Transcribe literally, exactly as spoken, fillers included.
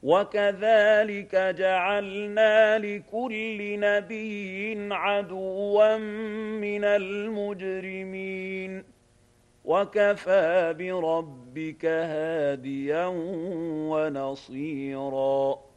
وكذلك جعلنا لكل نبي عدوا من المجرمين وكفى بربك هاديا ونصيرا